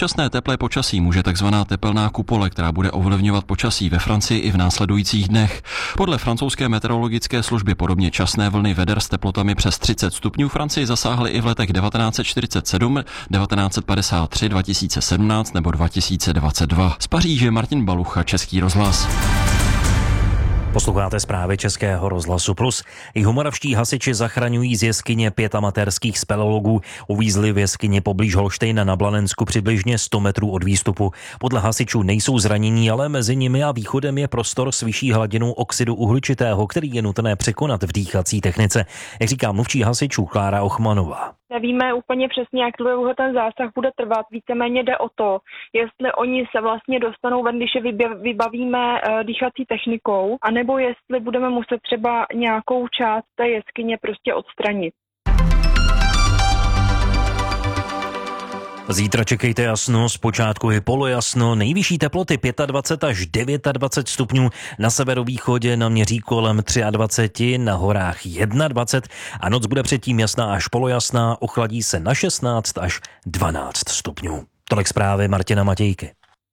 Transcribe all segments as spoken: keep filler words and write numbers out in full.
současné teplé počasí může takzvaná tepelná kupole, která bude ovlivňovat počasí ve Francii i v následujících dnech. Podle francouzské meteorologické služby podobně časné vlny veder s teplotami přes třicet stupňů Francii zasáhly i v letech devatenáct set čtyřicet sedm, devatenáct set padesát tři, dva tisíce sedmnáct nebo dva tisíce dvacet dva. Z Paříže Martin Balucha, Český rozhlas. Posloucháte zprávy Českého rozhlasu Plus. Jihomoravští hasiči zachraňují z jeskyně pět amatérských speleologů. Uvízli v jeskyni poblíž Holštejna na Blanensku přibližně sto metrů od výstupu. Podle hasičů nejsou zranění, ale mezi nimi a východem je prostor s vyšší hladinou oxidu uhličitého, který je nutné překonat v dýchací technice. Jak říká mluvčí hasičů Klára Ochmanová. Nevíme úplně přesně, jak dlouho ten zásah bude trvat. Víceméně jde o to, jestli oni se vlastně dostanou ven, když je vybavíme dýchací technikou, anebo jestli budeme muset třeba nějakou část té jeskyně prostě odstranit. Zítra čekejte jasno, zpočátku je polojasno, nejvyšší teploty dvacet pět až dvacet devět stupňů, na severovýchodě naměří kolem dvacet tři, na horách dvacet jedna a noc bude předtím jasná až polojasná, ochladí se na šestnáct až dvanáct stupňů. Tolik zprávy Martina Matějky.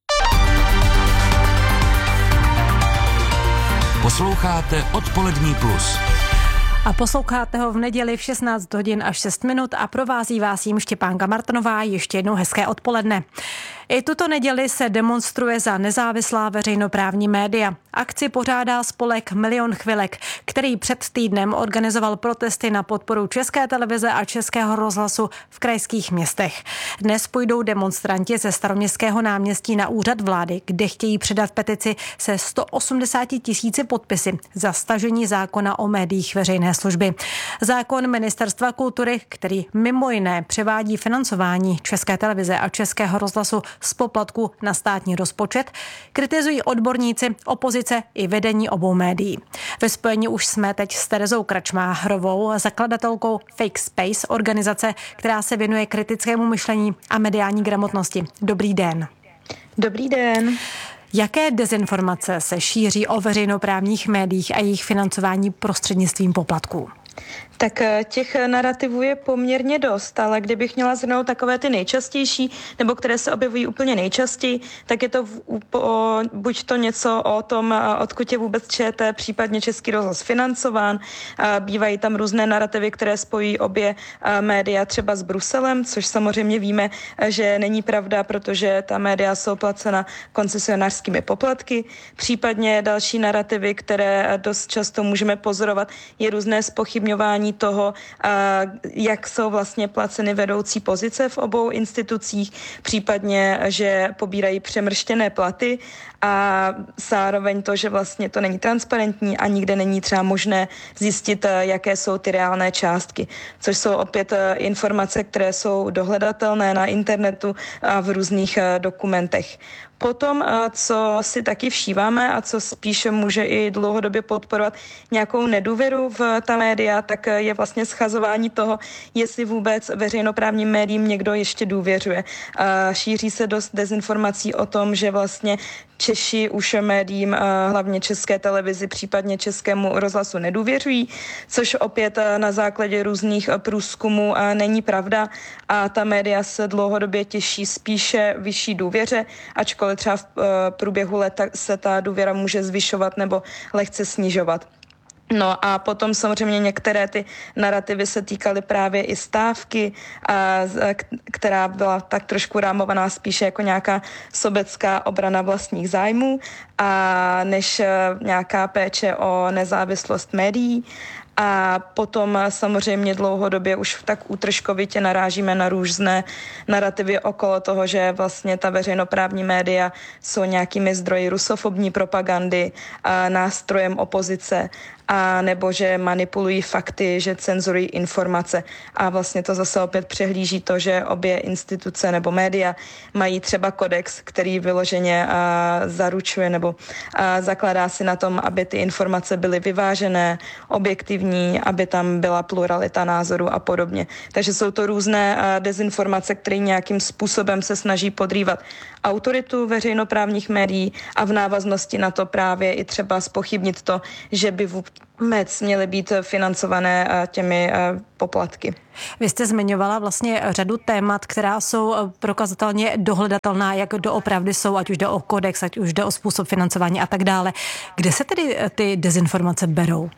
Posloucháte Odpolední plus. A posloucháte ho v neděli v šestnáct hodin až šest minut a provází vás jím Štěpánka Martonová. Ještě jednou hezké odpoledne. I tuto neděli se demonstruje za nezávislá veřejnoprávní média. Akci pořádá spolek Milion chvilek, který před týdnem organizoval protesty na podporu České televize a Českého rozhlasu v krajských městech. Dnes půjdou demonstranti ze Staroměstského náměstí na úřad vlády, kde chtějí předat petici se sto osmdesát tisíci podpisy za stažení zákona o médiích veřejné služby. Zákon Ministerstva kultury, který mimo jiné převádí financování České televize a Českého rozhlasu z poplatku na státní rozpočet, kritizují odborníci, opozice i vedení obou médií. Ve spojení už jsme teď s Terezou Kračmárovou, zakladatelkou Fake Space, organizace, která se věnuje kritickému myšlení a mediální gramotnosti. Dobrý den. Dobrý den. Jaké dezinformace se šíří o veřejnoprávních médiích a jejich financování prostřednictvím poplatků? Tak těch narrativů je poměrně dost, ale kdybych měla zhrnout takové ty nejčastější, nebo které se objevují úplně nejčastěji, tak je to v, o, buď to něco o tom, odkud je vůbec ČT, případně Český rozhlas financován. Bývají tam různé narrativy, které spojí obě média třeba s Bruselem, což samozřejmě víme, že není pravda, protože ta média jsou placena koncesionářskými poplatky. Případně další narrativy, které dost často můžeme pozorovat, je různé zpochybňování toho, jak jsou vlastně placeny vedoucí pozice v obou institucích, případně, že pobírají přemrštěné platy a zároveň to, že vlastně to není transparentní a nikde není třeba možné zjistit, jaké jsou ty reálné částky, což jsou opět informace, které jsou dohledatelné na internetu a v různých dokumentech. Potom, co si taky všíváme a co spíše může i dlouhodobě podporovat nějakou nedůvěru v ta média, tak je vlastně schazování toho, jestli vůbec veřejnoprávním médiím někdo ještě důvěřuje. Šíří se dost dezinformací o tom, že vlastně Češi už médiím, hlavně České televizi, případně Českému rozhlasu nedůvěřují, což opět na základě různých průzkumů není pravda a ta média se dlouhodobě těší spíše vyšší důvěře, ačkoliv třeba v průběhu let se ta důvěra může zvyšovat nebo lehce snižovat. No a potom samozřejmě některé ty narrativy se týkaly právě i stávky, a, která byla tak trošku rámovaná spíše jako nějaká sobecká obrana vlastních zájmů, a než nějaká péče o nezávislost médií. A potom samozřejmě dlouhodobě už tak útržkovitě narážíme na různé narrativy okolo toho, že vlastně ta veřejnoprávní média jsou nějakými zdroji rusofobní propagandy, a nástrojem opozice, a nebo že manipulují fakty, že cenzurují informace. A vlastně to zase opět přehlíží to, že obě instituce nebo média mají třeba kodex, který vyloženě a, zaručuje nebo a, zakládá si na tom, aby ty informace byly vyvážené, objektivní, objektivní, aby tam byla pluralita názorů a podobně. Takže jsou to různé dezinformace, které nějakým způsobem se snaží podrývat autoritu veřejnoprávních médií a v návaznosti na to právě i třeba zpochybnit to, že by vůbec měly být financované těmi poplatky. Vy jste zmiňovala vlastně řadu témat, která jsou prokazatelně dohledatelná, jak doopravdy jsou, ať už jde o kodex, ať už jde o způsob financování a tak dále. Kde se tedy ty dezinformace berou?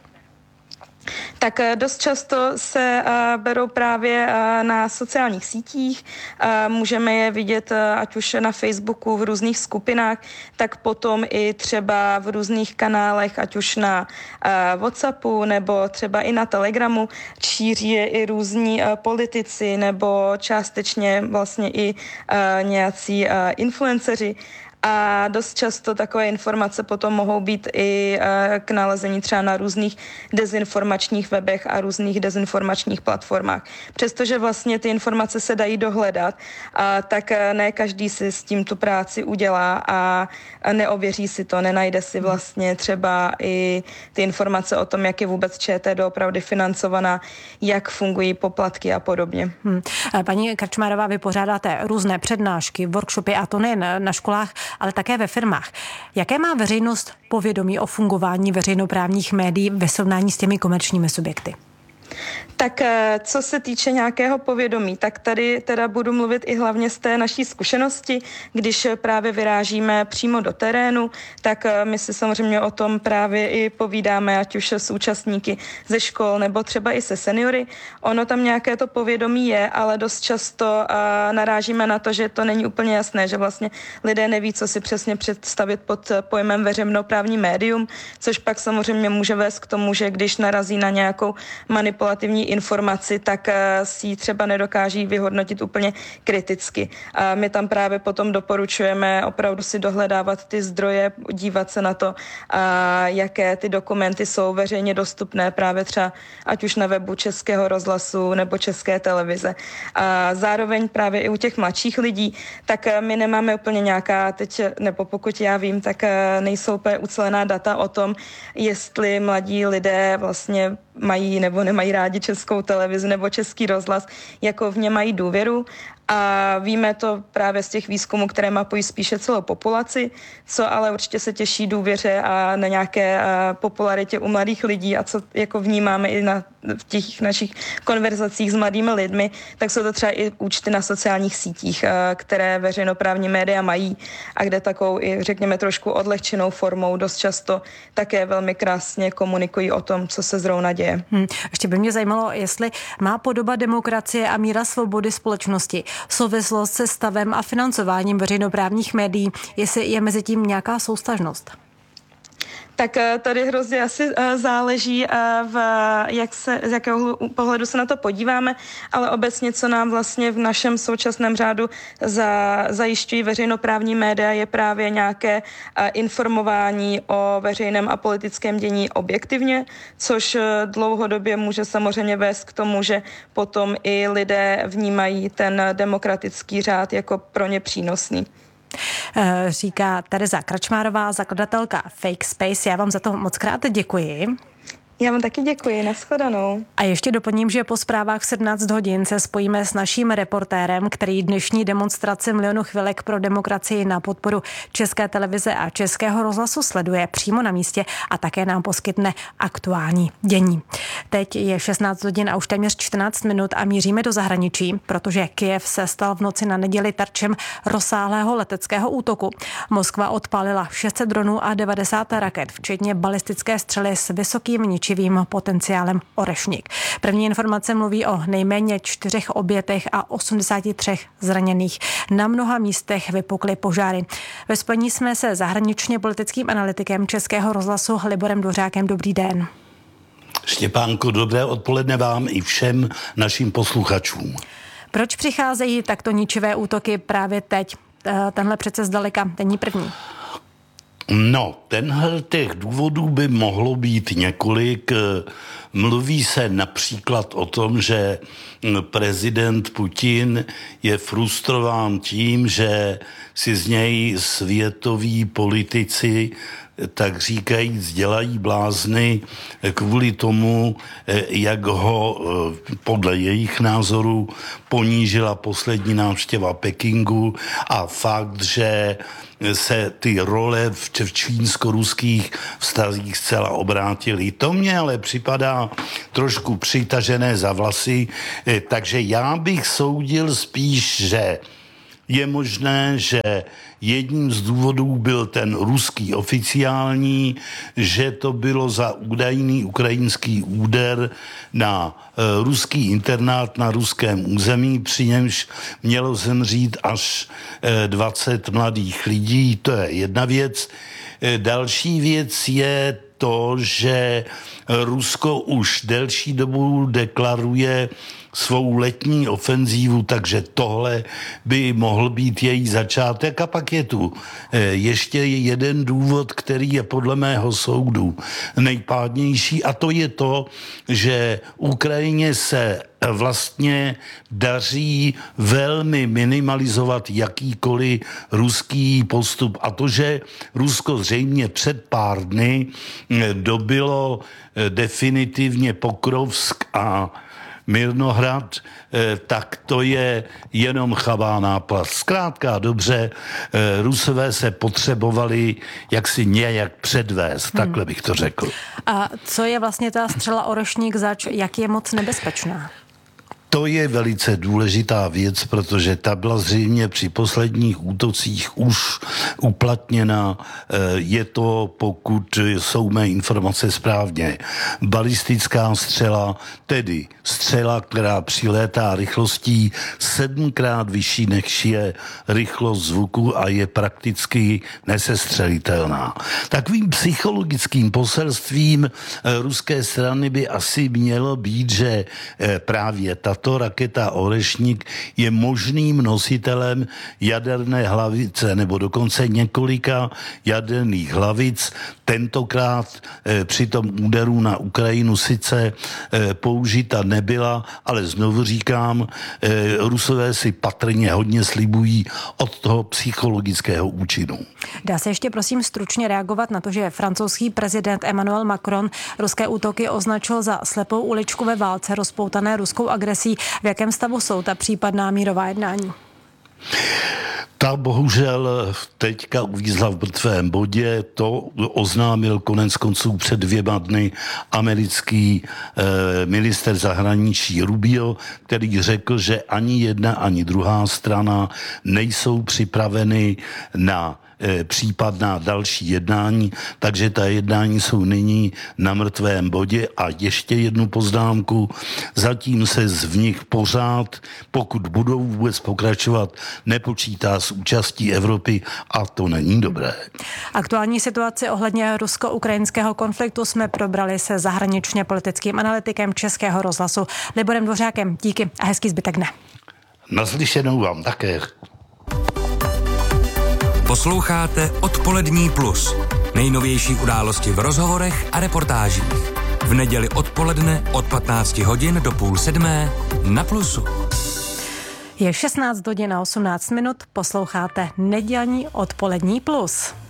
Tak dost často se berou právě na sociálních sítích. Můžeme je vidět ať už na Facebooku, v různých skupinách, tak potom i třeba v různých kanálech, ať už na WhatsAppu nebo třeba i na Telegramu. Šíří je i různí politici nebo částečně vlastně i nějací influenceři. A dost často takové informace potom mohou být i k nalezení třeba na různých dezinformačních webech a různých dezinformačních platformách. Přestože vlastně ty informace se dají dohledat, tak ne každý si s tím tu práci udělá a neověří si to, nenajde si vlastně třeba i ty informace o tom, jak je vůbec ČT doopravdy financovaná, jak fungují poplatky a podobně. Hmm. Paní Krčmárová, vy pořádáte různé přednášky, workshopy a to nejen na školách, ale také ve firmách. Jaké má veřejnost povědomí o fungování veřejnoprávních médií ve srovnání s těmi komerčními subjekty? Tak co se týče nějakého povědomí, tak tady teda budu mluvit i hlavně z té naší zkušenosti, když právě vyrážíme přímo do terénu, tak my si samozřejmě o tom právě i povídáme, ať už s účastníky ze škol nebo třeba i se seniory. Ono tam nějaké to povědomí je, ale dost často narážíme na to, že to není úplně jasné, že vlastně lidé neví, co si přesně představit pod pojmem veřejnoprávní médium, což pak samozřejmě může vést k tomu, že když narazí na nějakou manipulativní informaci, tak si ji třeba nedokáží vyhodnotit úplně kriticky. A my tam právě potom doporučujeme opravdu si dohledávat ty zdroje, dívat se na to, jaké ty dokumenty jsou veřejně dostupné právě třeba ať už na webu Českého rozhlasu nebo České televize. A zároveň právě i u těch mladších lidí, tak my nemáme úplně nějaká teď, nebo pokud já vím, tak nejsou úplně ucelená data o tom, jestli mladí lidé vlastně mají nebo nemají rádi Českou televizi nebo Český rozhlas, jako v ně mají důvěru. A víme to právě z těch výzkumů, které mapují spíše celou populaci, co ale určitě se těší důvěře a na nějaké popularitě u mladých lidí a co jako vnímáme i na, v těch našich konverzacích s mladými lidmi, tak jsou to třeba i účty na sociálních sítích, které veřejnoprávní média mají a kde takovou i řekněme trošku odlehčenou formou dost často také velmi krásně komunikují o tom, co se zrovna děje. Hmm. Ještě by mě zajímalo, jestli má podoba demokracie a míra svobody společnosti souvislost se stavem a financováním veřejnoprávních médií, jestli je mezi tím nějaká souvztažnost. Tak tady hrozně asi záleží, v jak se, z jakého pohledu se na to podíváme, ale obecně, co nám vlastně v našem současném řádu za, zajišťují veřejnoprávní média, je právě nějaké informování o veřejném a politickém dění objektivně, což dlouhodobě může samozřejmě vést k tomu, že potom i lidé vnímají ten demokratický řád jako pro ně přínosný. Říká Tereza Krčmárová, zakladatelka Fake Space. Já vám za to moc krát děkuji. Já vám taky děkuji, nashledanou. A ještě doplním, že po zprávách v sedmnáct hodin se spojíme s naším reportérem, který dnešní demonstraci Milionu chvilek pro demokracii na podporu České televize a Českého rozhlasu sleduje přímo na místě a také nám poskytne aktuální dění. Teď je šestnáct hodin a už téměř čtrnáct minut a míříme do zahraničí, protože Kyjev se stal v noci na neděli terčem rozsáhlého leteckého útoku. Moskva odpálila šest set dronů a devadesát raket, včetně balistické střely s vysokým ničivým potenciálem Orešnik. První informace mluví o nejméně čtyřech obětech a osmdesáti třech zraněných. Na mnoha místech vypukly požáry. Ve spojení jsme se zahraničně politickým analytikem Českého rozhlasu Liborem Dvořákem. Dobrý den. Štěpánko, dobré odpoledne vám i všem našim posluchačům. Proč přicházejí takto ničivé útoky právě teď? Tenhle přece zdaleka není první. No, tenhle těch důvodů by mohlo být několik. Mluví se například o tom, že prezident Putin je frustrován tím, že si z něj světoví politici tak říkajíc dělají blázny kvůli tomu, jak ho podle jejich názoru ponížila poslední návštěva Pekingu a fakt, že se ty role v čínsko-ruských vztazích zcela obrátily. To mě ale připadá trošku přitažené za vlasy, takže já bych soudil spíš, že je možné, že jedním z důvodů byl ten ruský oficiální, že to bylo za údajný ukrajinský úder na e, ruský internát na ruském území, při němž mělo zemřít až e, dvacet mladých lidí. To je jedna věc. E, další věc je to, že Rusko už delší dobu deklaruje svou letní ofenzívu, takže tohle by mohl být její začátek. A pak je tu ještě jeden důvod, který je podle mého soudu nejpádnější, a to je to, že Ukrajině se vlastně daří velmi minimalizovat jakýkoliv ruský postup. A to, že Rusko zřejmě před pár dny dobilo definitivně Pokrovsk a Mirnohrad, tak to je jenom chabá náplast. Zkrátka dobře, Rusové se potřebovali jaksi nějak předvést, hmm. takhle bych to řekl. A co je vlastně ta střela Orošník zač, jak je moc nebezpečná? To je velice důležitá věc, protože ta byla zřejmě při posledních útocích už uplatněna. Je to, pokud jsou mé informace správně, balistická střela, tedy střela, která přilétá rychlostí sedmkrát vyšší, než je rychlost zvuku a je prakticky nesestřelitelná. Takovým psychologickým poselstvím ruské strany by asi mělo být, že právě tato Tato raketa Orešník je možným nositelem jaderné hlavice nebo dokonce několika jaderných hlavic. Tentokrát e, při tom úderu na Ukrajinu sice e, použita nebyla, ale znovu říkám, e, Rusové si patrně hodně slibují od toho psychologického účinu. Dá se ještě prosím stručně reagovat na to, že francouzský prezident Emmanuel Macron ruské útoky označil za slepou uličku ve válce rozpoutané ruskou agresí. V jakém stavu jsou ta případná mírová jednání? Ta bohužel teďka uvízla v mrtvém bodě, to oznámil konec konců před dvěma dny americký eh, minister zahraničí Rubio, který řekl, že ani jedna, ani druhá strana nejsou připraveny na případná další jednání, takže ta jednání jsou nyní na mrtvém bodě. A ještě jednu poznámku, zatím se z nich pořád, pokud budou vůbec pokračovat, nepočítá s účastí Evropy a to není dobré. Aktuální situaci ohledně rusko-ukrajinského konfliktu jsme probrali se zahraničně politickým analytikem Českého rozhlasu Liborem Dvořákem. Díky a hezký zbytek dne. Naslyšenou vám také. Posloucháte Odpolední plus. Nejnovější události v rozhovorech a reportážích. V neděli odpoledne od patnácti hodin do půl sedmé na Plusu. Je šestnáct hodin a osmnáct minut, posloucháte nedělní Odpolední plus.